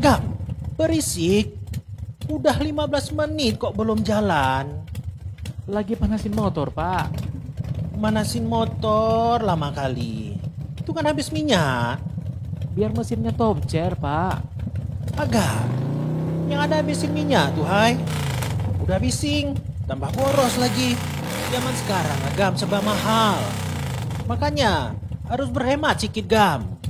Agam, berisik. Udah 15 menit kok belum jalan. Lagi panasin motor, Pak. Manasin motor lama kali. Itu kan habis minyak. Biar mesinnya top chair, Pak. Agam, yang ada habisin minyak tuh, hai. Udah bising, tambah boros lagi. Zaman sekarang Agam serba mahal. Makanya harus berhemat sikit, Gam.